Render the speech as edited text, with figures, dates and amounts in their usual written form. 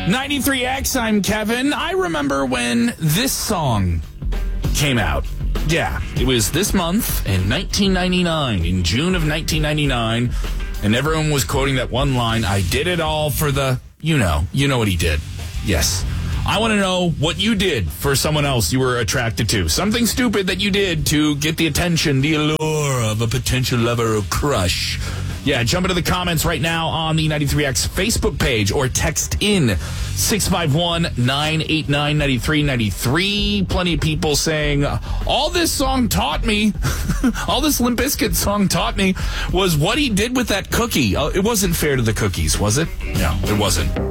93X, I'm Kevin. I remember when this song came out. Yeah, it was this month in 1999, in June of 1999, and everyone was quoting that one line, I did it all for the, you know what he did. Yes. I want to know what you did for someone else you were attracted to. Something stupid that you did to get the attention, the allure of a potential lover or crush. Yeah, jump into the comments right now on the 93X Facebook page or text in 651-989-9393. Plenty of people saying, all this song taught me, all this Limp Bizkit song taught me was what he did with that cookie. It wasn't fair to the cookies, was it? No, it wasn't.